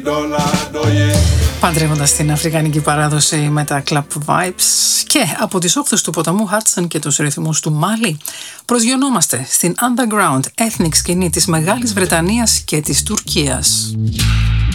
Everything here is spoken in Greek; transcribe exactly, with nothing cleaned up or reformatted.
Παντρεύοντας την αφρικανική παράδοση με τα club vibes και από τις όχθες του ποταμού Hudson και τους ρυθμούς του Μάλι, προσγειωνόμαστε στην underground ethnic σκηνή της Μεγάλης Βρετανίας και της Τουρκίας.